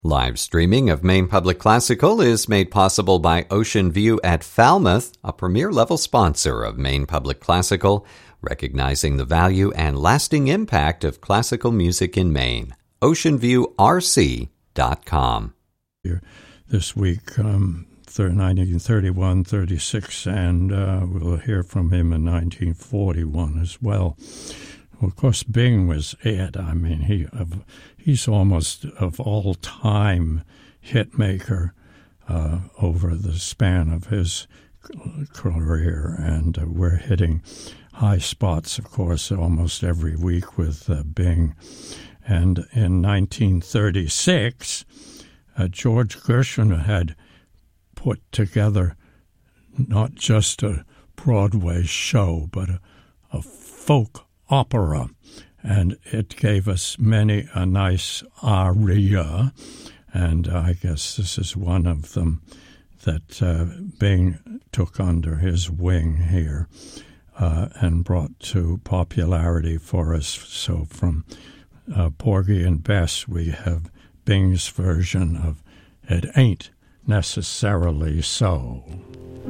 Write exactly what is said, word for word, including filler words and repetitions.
Live streaming of Maine Public Classical is made possible by Ocean View at Falmouth, a premier-level sponsor of Maine Public Classical, recognizing the value and lasting impact of classical music in Maine. ocean view r c dot com. This week, um, nineteen thirty-one, thirty-six, and uh, we'll hear from him in nineteen forty-one as well. Well, of course, Bing was it. I mean, he of, he's almost of all time hit maker uh, over the span of his career, and uh, we're hitting high spots, of course, almost every week with uh, Bing. And in nineteen thirty-six, uh, George Gershwin had put together not just a Broadway show, but a, a folk opera, and it gave us many a nice aria, and I guess this is one of them that uh, Bing took under his wing here uh, and brought to popularity for us. So from uh, Porgy and Bess, we have Bing's version of It Ain't Necessarily So.